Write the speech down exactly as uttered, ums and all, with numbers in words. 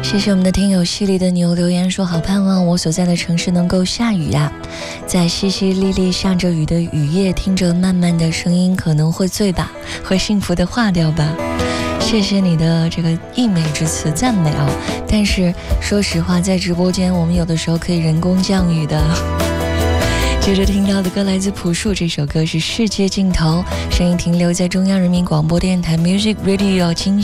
谢谢我们的听友犀利的牛留言说，好盼望我所在的城市能够下雨呀、啊，在淅淅沥沥下着雨的雨夜，听着慢慢的声音可能会醉吧，会幸福的化掉吧。谢谢你的这个溢美之词赞美啊！但是说实话，在直播间我们有的时候可以人工降雨的。接着听到的歌来自朴树，这首歌是《世界尽头》，声音停留在中央人民广播电台 Music Radio 清